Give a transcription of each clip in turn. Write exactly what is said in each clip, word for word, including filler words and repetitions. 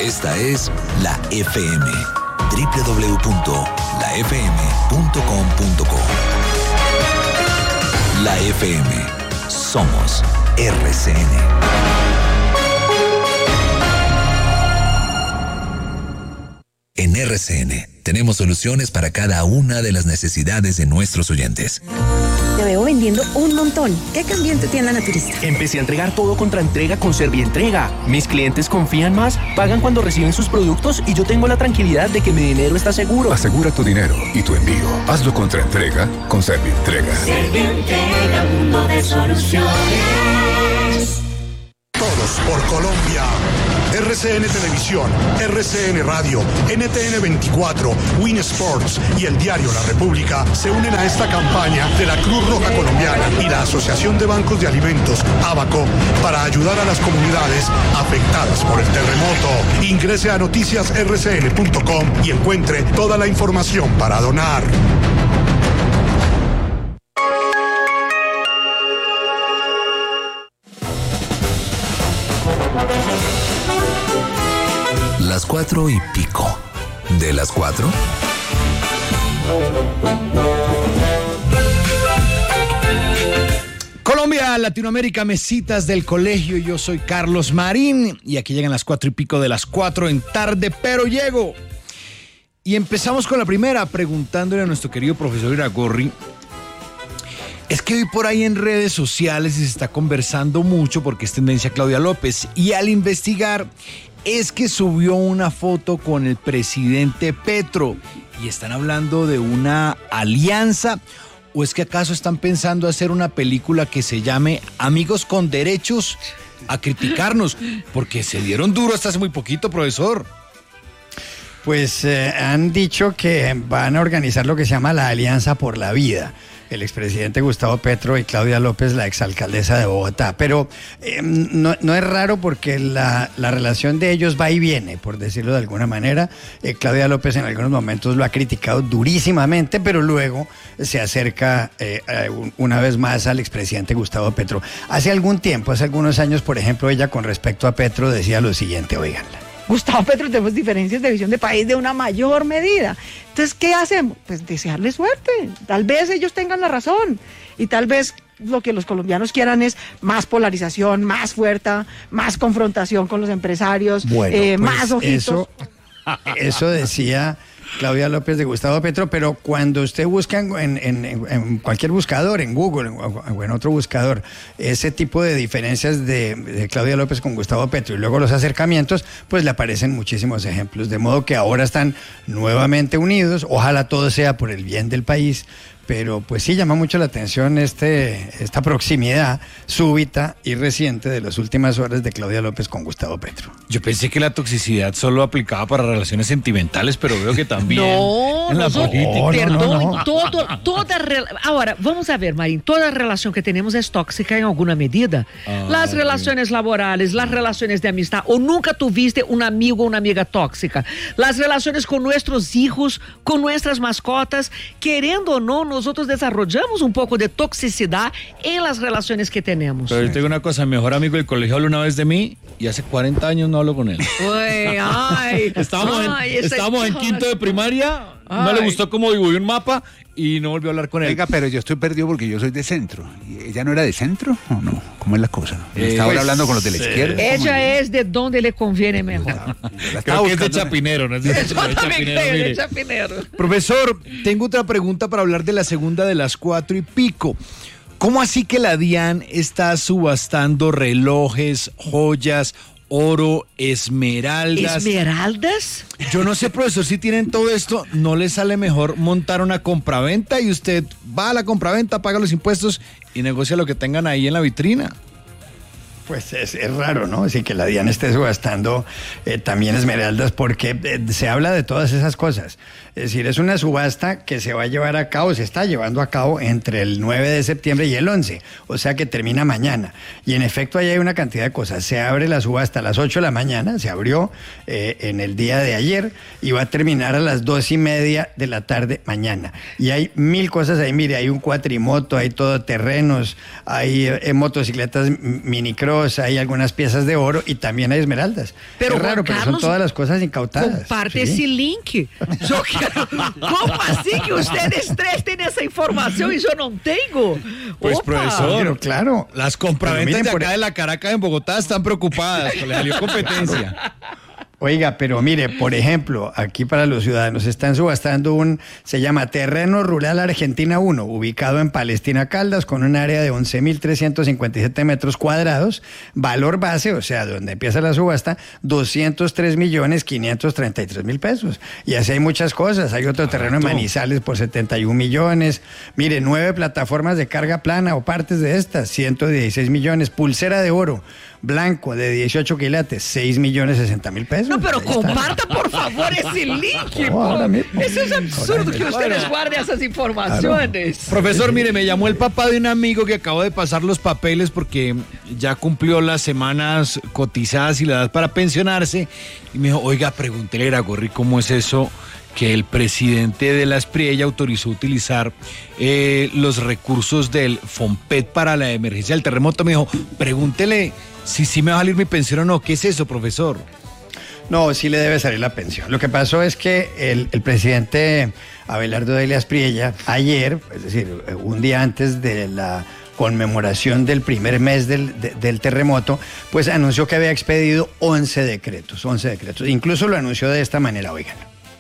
Esta es La F M. doble u doble u doble u punto la f m punto com punto co. La F M. Somos R C N. En R C N tenemos soluciones para cada una de las necesidades de nuestros oyentes. Te veo vendiendo un montón. ¿Qué cambió en tu tienda naturista? Empecé a entregar todo contra entrega con Servientrega. Mis clientes confían más, pagan cuando reciben sus productos y yo tengo la tranquilidad de que mi dinero está seguro. Asegura tu dinero y tu envío. Hazlo contra entrega con Servientrega. Servientrega, mundo de soluciones. Todos por Colombia. R C N Televisión, R C N Radio, N T N veinticuatro, Win Sports y el diario La República se unen a esta campaña de la Cruz Roja Colombiana y la Asociación de Bancos de Alimentos, ABACO, para ayudar a las comunidades afectadas por el terremoto. Ingrese a noticias r c n punto com y encuentre toda la información para donar. Las cuatro y pico. ¿De las cuatro? Colombia, Latinoamérica, mesitas del colegio. Yo soy Carlos Marín y aquí llegan las cuatro y pico de las cuatro en Tarde Pero Llego. Y empezamos con la primera, preguntándole a nuestro querido profesor Iragorri. Es que hoy por ahí en redes sociales se está conversando mucho porque es tendencia Claudia López y al investigar es que subió una foto con el presidente Petro y están hablando de una alianza, o es que acaso están pensando hacer una película que se llame Amigos con Derechos a criticarnos, porque se dieron duro hasta hace muy poquito, profesor. Pues eh, han dicho que van a organizar lo que se llama la Alianza por la Vida. El expresidente Gustavo Petro y Claudia López, la exalcaldesa de Bogotá. Pero eh, no, no es raro porque la, la relación de ellos va y viene, por decirlo de alguna manera. Eh, Claudia López en algunos momentos lo ha criticado durísimamente, pero luego se acerca eh, una vez más al expresidente Gustavo Petro. Hace algún tiempo, hace algunos años, por ejemplo, ella con respecto a Petro decía lo siguiente, oiganla. Gustavo Petro, tenemos diferencias de visión de país de una mayor medida. Entonces, ¿qué hacemos? Pues desearle suerte. Tal vez ellos tengan la razón y tal vez lo que los colombianos quieran es más polarización, más fuerza, más confrontación con los empresarios, bueno, eh, pues más ojitos. Eso, eso decía Claudia López de Gustavo Petro, pero cuando usted busca en, en, en cualquier buscador, en Google o en otro buscador, ese tipo de diferencias de, de Claudia López con Gustavo Petro y luego los acercamientos, pues le aparecen muchísimos ejemplos, de modo que ahora están nuevamente unidos, ojalá todo sea por el bien del país. Pero pues sí llama mucho la atención este, esta proximidad súbita y reciente de las últimas horas de Claudia López con Gustavo Petro. Yo pensé que la toxicidad solo aplicaba para relaciones sentimentales, pero veo que también no, en la no, política. No, perdón, no, no. Todo, toda ahora vamos a ver, Marín, toda relación que tenemos es tóxica en alguna medida. Ah, las relaciones bien. laborales, las relaciones de amistad, o nunca tuviste un amigo o una amiga tóxica. Las relaciones con nuestros hijos, con nuestras mascotas, queriendo o no, nosotros desarrollamos un poco de toxicidad en las relaciones que tenemos. Pero yo tengo una cosa, mi mejor amigo del colegio habla una vez de mí y hace cuarenta años no hablo con él. Uy, ay, estábamos ay, en, estábamos en quinto de primaria, ay. No le gustó cómo dibujé un mapa y no volvió a hablar con él. Venga, pero yo estoy perdido porque yo soy de centro. ¿Y ella no era de centro o no? ¿Cómo es la cosa? Eh, ¿Estaba pues, hablando con los de la izquierda? Ella es de donde le conviene mejor. Creo que es de Chapinero, ¿no? Es de, Yo de también Chapinero, creo, mire. de Chapinero. Profesor, tengo otra pregunta para hablar de la segunda de las cuatro y pico. ¿Cómo así que la DIAN está subastando relojes, joyas, oro, esmeraldas? ¿Esmeraldas? Yo no sé, profesor, si tienen todo esto, ¿no les sale mejor montar una compraventa y usted va a la compraventa, paga los impuestos y negocia lo que tengan ahí en la vitrina? Pues es, es raro, ¿no? Así que la DIAN esté subastando eh, también esmeraldas porque eh, se habla de todas esas cosas. Es decir, es una subasta que se va a llevar a cabo, se está llevando a cabo entre el nueve de septiembre y el once, o sea que termina mañana. Y en efecto ahí hay una cantidad de cosas. Se abre la subasta a las ocho de la mañana, se abrió eh, en el día de ayer y va a terminar a las dos y media de la tarde mañana. Y hay mil cosas ahí, mire, hay un cuatrimoto, hay todoterrenos, hay eh, motocicletas minicross, anillos, hay algunas piezas de oro y también hay esmeraldas. Pero, es raro, Juan pero son Carlos, todas las cosas incautadas. Comparte Sí. esse link. Yo quiero- ¿Cómo así que ustedes tres tienen esa información y yo no tengo? Pues, Opa. profesor, Pero claro. las compraventas Pero miren, de por- acá de la Caracas en Bogotá están preocupadas, que le salió competencia. Oiga, pero mire, por ejemplo, aquí para los ciudadanos están subastando un, se llama Terreno Rural Argentina uno, ubicado en Palestina Caldas, con un área de once mil trescientos cincuenta y siete metros cuadrados, valor base, o sea, donde empieza la subasta, doscientos tres millones quinientos treinta y tres mil pesos. Y así hay muchas cosas, hay otro terreno en Manizales por setenta y un millones, mire, nueve plataformas de carga plana o partes de estas, ciento dieciséis millones, pulsera de oro, blanco de dieciocho quilates, seis millones sesenta mil pesos. No, pero Ahí está. comparta por favor ese link. Oh, ahora mismo. Eso es absurdo Ahora que mismo. ustedes guarden esas informaciones. Profesor, mire, me llamó el papá de un amigo que acabó de pasar los papeles porque ya cumplió las semanas cotizadas y la edad para pensionarse. Y me dijo, oiga, pregúntele a Iragorri cómo es eso que el presidente de la Espriella autorizó utilizar eh, los recursos del FOMPET para la emergencia del terremoto. Me dijo, pregúntele si sí me va a salir mi pensión o no. ¿Qué es eso, profesor? No, sí le debe salir la pensión. Lo que pasó es que el, el presidente Abelardo Delia Espriella, ayer, es decir, un día antes de la conmemoración del primer mes del, de, del terremoto, pues anunció que había expedido once decretos, once decretos. Incluso lo anunció de esta manera, oigan.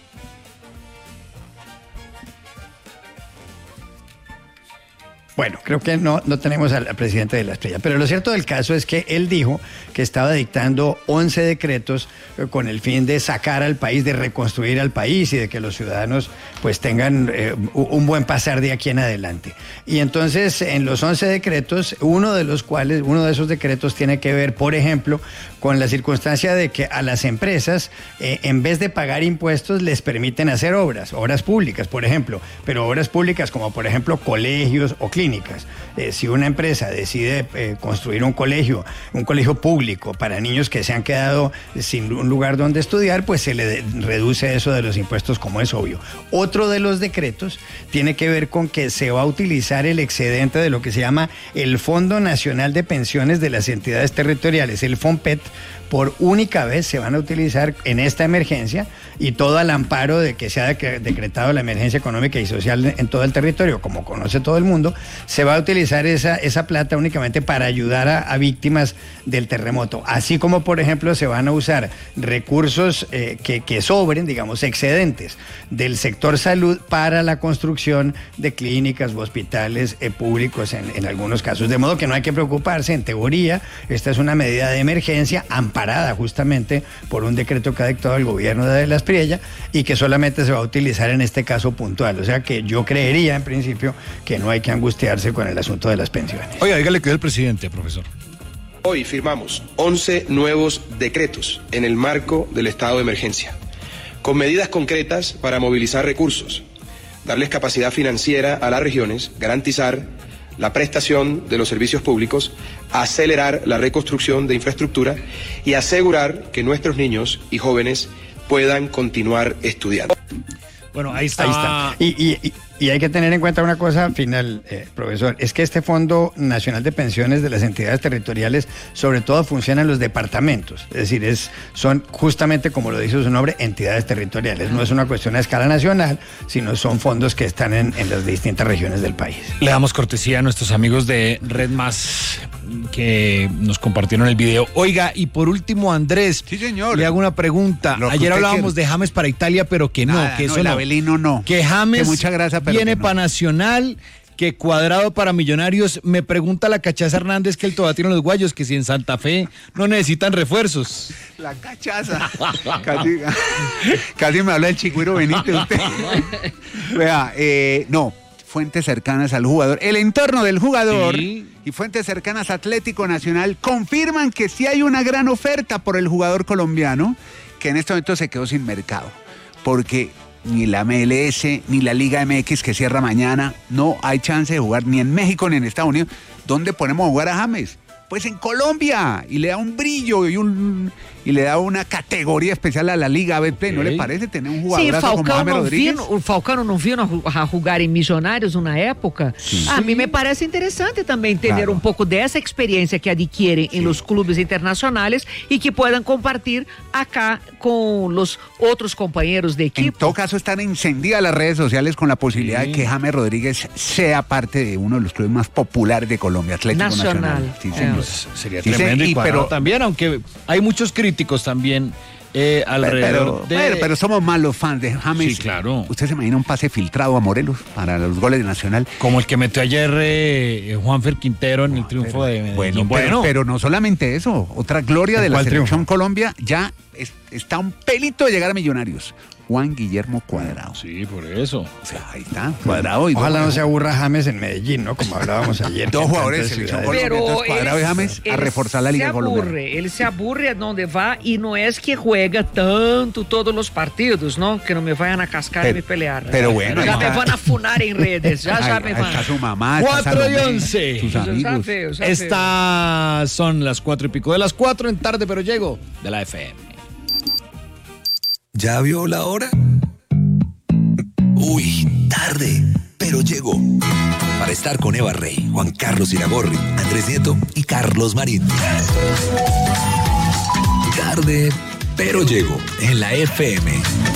Bueno, creo que no, no tenemos al, al presidente de la Estrella, pero lo cierto del caso es que él dijo que estaba dictando once decretos eh, con el fin de sacar al país, de reconstruir al país y de que los ciudadanos pues tengan eh, un buen pasar de aquí en adelante. Y entonces en los once decretos, uno de los cuales, uno de esos decretos tiene que ver, por ejemplo, con la circunstancia de que a las empresas, eh, en vez de pagar impuestos, les permiten hacer obras, obras públicas, por ejemplo, pero obras públicas como por ejemplo colegios o clínicas. Eh, si una empresa decide eh, construir un colegio, un colegio público para niños que se han quedado sin un lugar donde estudiar, pues se le de- reduce eso de los impuestos, como es obvio. Otro de los decretos tiene que ver con que se va a utilizar el excedente de lo que se llama el Fondo Nacional de Pensiones de las Entidades Territoriales, el FOMPET. Por única vez se van a utilizar en esta emergencia y todo al amparo de que se ha dec- decretado la emergencia económica y social en todo el territorio, como conoce todo el mundo, se va a utilizar esa, esa plata únicamente para ayudar a, a víctimas del terremoto. Así como, por ejemplo, se van a usar recursos eh, que, que sobren, digamos, excedentes del sector salud para la construcción de clínicas u hospitales eh, públicos en, en algunos casos. De modo que no hay que preocuparse, en teoría, esta es una medida de emergencia amparada justamente por un decreto que ha dictado el gobierno de la Espriella y que solamente se va a utilizar en este caso puntual. O sea que yo creería en principio que no hay que angustiarse con el asunto de las pensiones. Oiga, dígale que es el presidente, profesor. Hoy firmamos once nuevos decretos en el marco del estado de emergencia, con medidas concretas para movilizar recursos, darles capacidad financiera a las regiones, garantizar la prestación de los servicios públicos, acelerar la reconstrucción de infraestructura y asegurar que nuestros niños y jóvenes puedan continuar estudiando. Bueno, ahí está. Ahí está. Y, y- y- y hay que tener en cuenta una cosa final, eh, profesor, es que este Fondo Nacional de Pensiones de las entidades territoriales sobre todo funciona en los departamentos, es decir, es, son justamente como lo dice su nombre, entidades territoriales, no es una cuestión a escala nacional, sino son fondos que están en, en las distintas regiones del país. Le damos cortesía a nuestros amigos de Red Más que nos compartieron el video. Oiga, y por último, Andrés, Sí, señor. le hago una pregunta. Lo que Ayer usted hablábamos quiera. de James para Italia, pero que no, Nada, que no, eso el no. Avelino no. Que James Que mucha grasa, pero viene que no. para Nacional, que Cuadrado para Millonarios. Me pregunta la Cachaza Hernández que el todavía tiene los guayos, que si en Santa Fe no necesitan refuerzos. La cachaza. casi, casi me habla el Chigüiro Benítez usted. Vea, eh, no, fuentes cercanas al jugador. El entorno del jugador Sí. y fuentes cercanas a Atlético Nacional confirman que sí hay una gran oferta por el jugador colombiano, que en este momento se quedó sin mercado. Porque ni la M L S, ni la Liga M X que cierra mañana, no hay chance de jugar ni en México ni en Estados Unidos. ¿Dónde ponemos a jugar a James? pues en Colombia, y le da un brillo y un y le da una categoría especial a la Liga Betplay. ¿No le parece tener un jugadorazo Sim, como Falcão James não Rodríguez? viu, o Falcão não viu a jogar em Milionários na época? Sim. A mim me parece interessante também ter Claro. um pouco dessa experiência que adquirem em los clubes internacionais e que puedan compartir acá com os outros companheiros de En equipo. todo caso, están encendidas las redes sociales con la posibilidad de que James Rodríguez sea parte de uno de los clubes más populares de Colombia, Atlético Nacional. Nacional. Sí, Eh. señor. Pues sería Sí, tremendo sí, y cuadrado pero- también, aunque hay muchos críticos también eh, alrededor pero, de... bueno, pero somos más los fans de James. Sí, claro. ¿Usted se imagina un pase filtrado a Morelos para los goles de Nacional? Como el que metió ayer eh, Juanfer Quintero en el triunfo de Medellín. Bueno, pero, pero no solamente eso. Otra gloria de la ¿Cuál selección Colombia ya es- está a un pelito de llegar a Millonarios. Juan Guillermo Cuadrado. Sí, por eso. O sea, ahí está, Cuadrado. Y Ojalá dos- no se aburra James en Medellín, ¿no? Como hablábamos ayer. Dos que en jugadores de tantas selección ciudades. Colombia, entonces Cuadrado y ele- James a ele reforzar la Liga se Colombiana. aburre, ele se aburre onde vai e não é que juega tanto todos os partidos, não? Que não me vayan a cascar Pero- e me pelear. pero bueno, já ahí me está. van a funar en redes, já já Ahí- me ahí van. está su mamá, está Cuatro y Salomé, once. sus Já amigos. veo, já veo. Estas son las cuatro y pico de las cuatro en tarde, pero llego de la F M. ¿Ya vio la hora? Uy, tarde, pero llegó. Para estar con Eva Rey, Juan Carlos Iragorri, Andrés Nieto y Carlos Marín. Tarde, pero llegó en la F M.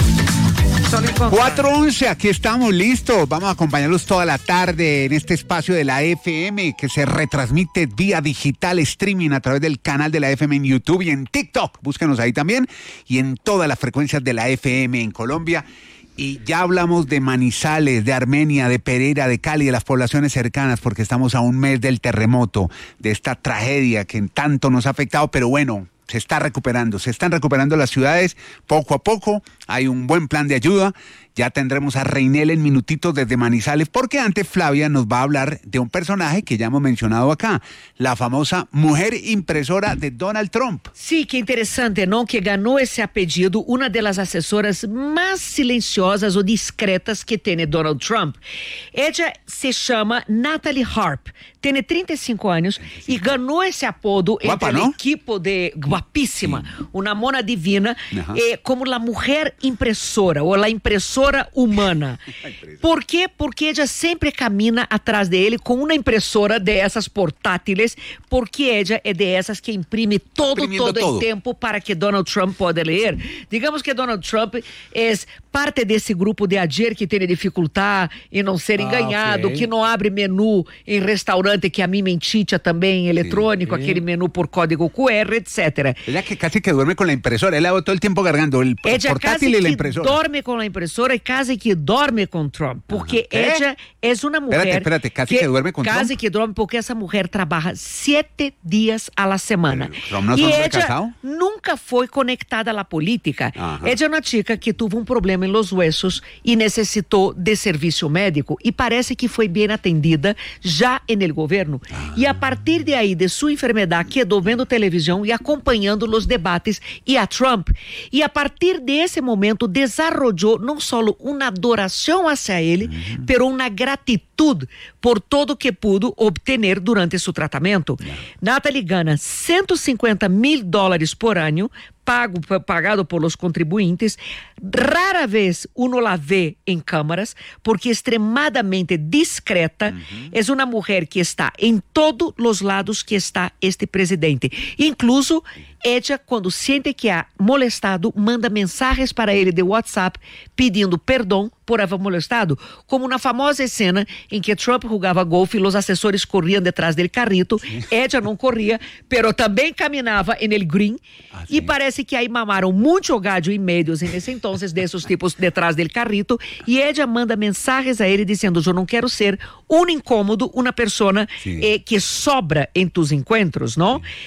cuatro once, aquí estamos listos. Vamos a acompañarlos toda la tarde en este espacio de la F M que se retransmite vía digital streaming a través del canal de la F M en YouTube y en TikTok. Búsquenos ahí también y en todas las frecuencias de la F M en Colombia. Y ya hablamos de Manizales, de Armenia, de Pereira, de Cali, de las poblaciones cercanas, porque estamos a un mes del terremoto, de esta tragedia que tanto nos ha afectado, pero bueno, se está recuperando, se están recuperando las ciudades poco a poco, hay un buen plan de ayuda. Ya tendremos a Reinel en minutitos desde Manizales, porque antes Flavia nos va a hablar de un personaje que ya hemos mencionado acá, la famosa mujer impresora de Donald Trump. Sim, que interessante, não? Que ganhou esse apelido uma das assessoras mais silenciosas ou discretas que tem Donald Trump. Ela se chama Natalie Harp, tem trinta e cinco anos e ganhou esse apodo Guapa, entre não? o equipo de guapíssima, uma mona divina, Ajá. eh, como a mulher impressora ou a impressora humana. Por quê? Porque ela sempre camina atrás dele com uma impressora dessas portáteis, porque ela é dessas que imprime todo, Imprimindo todo todo. o tempo para que Donald Trump possa ler. Digamos que Donald Trump é parte desse grupo de ayer que tem dificuldade em não ser Ah, enganado, ok. que não abre menu em restaurante que a mim mentita também eletrônico, Sim. aquele menu por código Q R, etcétera. Ella que casi que duerme con la impresora, él todo el tiempo cargando el Ella portátil quase y la que impresora. dorme com a impressora e quase que dorme com Trump, porque Ajá. ¿Qué? ella é uma mulher Espérate, espérate, casi que duerme com casi Trump? que dorme porque essa mulher trabalha sete dias a la semana. Pero Trump no es e hombre ella casado? nunca foi conectada à política. Ajá. Ella é uma chica que teve um problema em los huesos e necessitou de serviço médico e parece que foi bem atendida já no governo. Ah. E a partir de aí, de sua enfermidade, quedou vendo televisão e acompanhando os debates e a Trump. E a partir desse momento, desarrollou não só uma adoração hacia ele, Uhum. pero uma gratitude por todo que pudo obter durante seu tratamento. Natalie gana cento e cinquenta mil dólares por ano, pago, pagado por los contribuintes. Rara vez uno la vê em câmaras, porque é extremadamente discreta. Uhum. É uma mulher que está em todos os lados que está este presidente. Incluso, ella, quando sente que ha molestado, manda mensagens para ele de WhatsApp pedindo perdão por haver molestado, como na famosa cena em que Trump jogava golfe e os assessores corriam detrás dele carrito. Ella não corria, pero também caminhava en el green. Ah, e parece que aí mamaram muito gado em medios nesse então desses tipos detrás del carrito. E ella manda mensagens a ele dizendo: eu não quero ser um incômodo, uma pessoa eh, que sobra em tus encontros, não?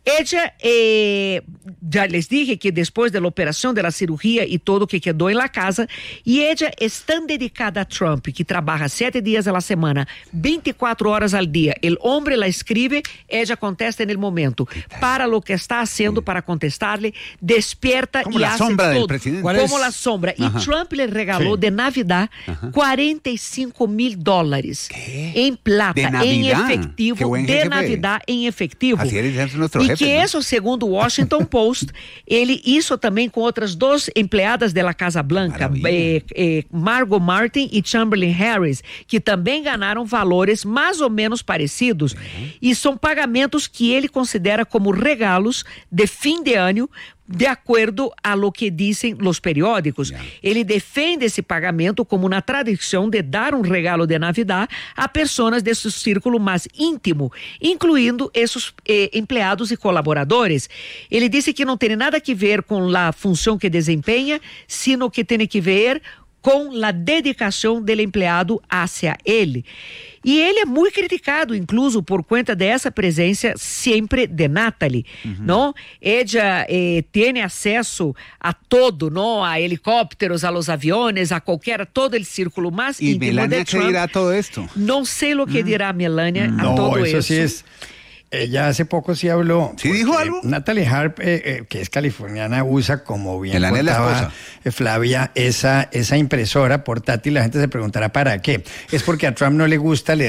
Ella, eh, ya les dije que después de la operación de la cirugía y todo que quedó en la casa, y ella es tan dedicada a Trump, que trabaja siete días a la semana, veinticuatro horas al día. El hombre la escribe, ella contesta en el momento. Para lo que está haciendo para contestarle, despierta como y la hace sombra todo. del presidente. Como la sombra. Ajá. Y Trump le regaló Sí. de Navidad Ajá. cuarenta y cinco mil dólares en plata, De en Navidad. Qué efectivo, buen de jefe. Navidad em efetivo. Así eles são nuestro E jefe, que ¿no? isso, segundo o Washington Post, ele isso também com outras duas empregadas da Casa Blanca, eh, eh, Margot Martin e Chamberlain Harris, que também ganharam valores mais ou menos parecidos. E são pagamentos que ele considera como regalos de fim de ano, de acordo a lo que dizem os periódicos. Yeah. Ele defende esse pagamento como uma tradição de dar um regalo de Navidad a pessoas de seu círculo mais íntimo, incluindo esses eh, empregados e colaboradores. Ele disse que não tem nada a ver com a função que desempenha, sino que tem que ver com a dedicação do empregado hacia ele. E ele é muito criticado, incluso por conta dessa presença sempre de Natalie, uhum. não? Ella eh, tem acesso a todo, não? A helicópteros, a los aviones, a qualquer, todo o círculo mais ¿Y íntimo Melania de Trump. qué dirá todo esto? Não sei o que Mm. dirá Melania no, a todo eso eso. sí es. Ella hace poco sí habló. ¿Sí dijo algo? Natalie Harp, eh, eh, que es californiana, usa, como bien Melania es la contaba esposa. eh, Flavia, esa, esa impresora portátil. La gente se preguntará ¿para qué? Es porque a Trump no le gusta leer